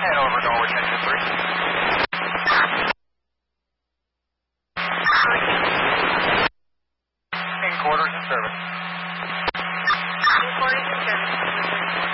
Head over Norwood 1023. In quarters in service. In quarters in service.